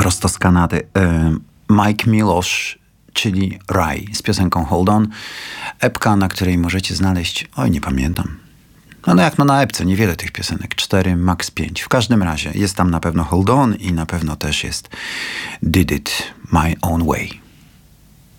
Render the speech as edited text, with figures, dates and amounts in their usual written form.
prosto z Kanady. Mike Milosz, czyli Raj, z piosenką Hold On. Epka, na której możecie znaleźć, nie pamiętam. No jak na epce, niewiele tych piosenek. 4, max 5. W każdym razie jest tam na pewno Hold On i na pewno też jest Did It My Own Way.